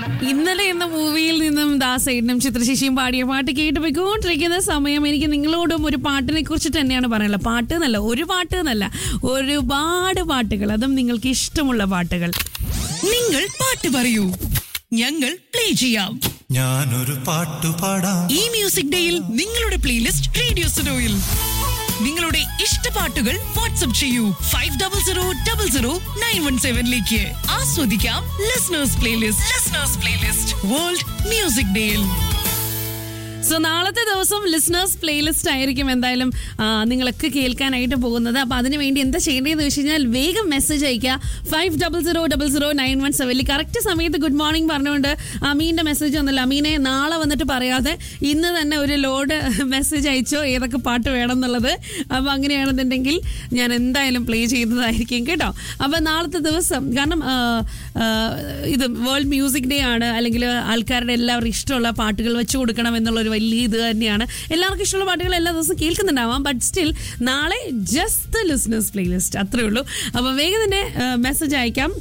ഇന്നലെ എന്ന മൂവിയിൽ നിന്നും ദാസേട്ടനും ചിത്രശേഷിയും പാടിയ പാട്ട് കേട്ട് പോയിക്കൊണ്ടിരിക്കുന്ന സമയം എനിക്ക് നിങ്ങളോടും ഒരു പാട്ടിനെ കുറിച്ച് തന്നെയാണ് പറയാനുള്ളത്. പാട്ട് എന്നല്ല, ഒരു പാട്ട് എന്നല്ല, ഒരുപാട് പാട്ടുകൾ, അതും നിങ്ങൾക്ക് ഇഷ്ടമുള്ള പാട്ടുകൾ. നിങ്ങൾ പാട്ട് പറയൂ, ഞങ്ങൾ പ്ലേ ചെയ്യാം. ഞാനൊരു പാട്ടു പാടാം. ഈ മ്യൂസിക് ഡേയിൽ നിങ്ങളുടെ പ്ലേലിസ്റ്റ് റേഡിയോ സുനോയിൽ. നിങ്ങളുടെ ഇഷ്ട പാട്ടുകൾ വാട്സ്ആപ്പ് ചെയ്യൂ 50000917 ആസ്വദിക്കാം ലിസണേഴ്സ് പ്ലേലിസ്റ്റ് വേൾഡ് മ്യൂസിക് ഡേയിൽ. സോ നാളത്തെ ദിവസം ലിസണേഴ്സ് പ്ലേലിസ്റ്റ് ആയിരിക്കും എന്തായാലും നിങ്ങളൊക്കെ കേൾക്കാനായിട്ട് പോകുന്നത്. അപ്പോൾ അതിന് വേണ്ടി എന്താ ചെയ്യേണ്ടതെന്ന് വെച്ച് കഴിഞ്ഞാൽ വേഗം മെസ്സേജ് അയക്കുക 50000917. കറക്റ്റ് സമയത്ത് ഗുഡ് മോർണിംഗ് പറഞ്ഞുകൊണ്ട് അമീൻ്റെ മെസ്സേജ് വന്നല്ലോ. അമീനെ നാളെ വന്നിട്ട് പറയാതെ ഇന്ന് തന്നെ ഒരു ലോഡ് മെസ്സേജ് അയച്ചോ ഏതൊക്കെ പാട്ട് വേണം എന്നുള്ളത്. അപ്പോൾ അങ്ങനെയാണെന്നുണ്ടെങ്കിൽ ഞാൻ എന്തായാലും പ്ലേ ചെയ്യുന്നതായിരിക്കും കേട്ടോ. അപ്പോൾ നാളത്തെ ദിവസം കാരണം ഇത് വേൾഡ് മ്യൂസിക് ഡേ ആണ്, അല്ലെങ്കിൽ ആൾക്കാരുടെ എല്ലാവരും ഇഷ്ടമുള്ള പാട്ടുകൾ വെച്ച് കൊടുക്കണം എന്നുള്ളൊരു വലിയ ഇത് തന്നെയാണ്. എല്ലാവർക്കും ഇഷ്ടമുള്ള പാട്ടുകൾ എല്ലാ ദിവസവും കേൾക്കുന്നുണ്ടാവാം, ബട്ട് സ്റ്റിൽ നാളെ ജസ്റ്റ് ലിസണേഴ്സ് പ്ലേലിസ്റ്റ് അത്രേ ഉള്ളൂ. അപ്പോൾ വേഗം തന്നെ മെസ്സേജ് അയക്കാം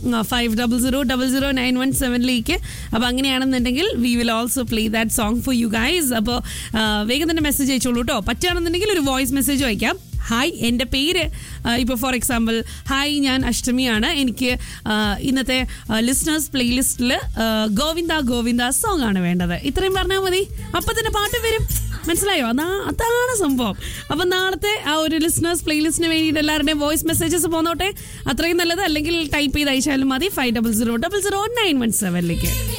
50000917. അപ്പോൾ അങ്ങനെയാണെന്നുണ്ടെങ്കിൽ we will also play that song for you guys. അപ്പോൾ വേഗം തന്നെ മെസ്സേജ് അയച്ചോളൂ കേട്ടോ. പറ്റുകയാണെന്നുണ്ടെങ്കിൽ ഒരു വോയിസ് മെസ്സേജ് അയക്കാം. ഹായ്, എൻ്റെ പേര് ഇപ്പോൾ ഫോർ എക്സാമ്പിൾ ഹായ് ഞാൻ അഷ്ടമിയാണ്, എനിക്ക് ഇന്നത്തെ ലിസണേഴ്സ് പ്ലേലിസ്റ്റിൽ ഗോവിന്ദ ഗോവിന്ദ സോങ് ആണ് വേണ്ടത്. ഇത്രയും പറഞ്ഞാൽ മതി, അപ്പം തന്നെ പാട്ട് വരും. മനസ്സിലായോ? അതാണ് സംഭവം. അപ്പം നാളത്തെ ആ ഒരു ലിസണേഴ്സ് പ്ലേലിസ്റ്റിന് വേണ്ടിയിട്ട് എല്ലാവരുടെയും വോയിസ് മെസ്സേജസ് പോന്നോട്ടെ, അത്രയും നല്ലത്. അല്ലെങ്കിൽ ടൈപ്പ് ചെയ്ത് അയച്ചാലും മതി 50000917.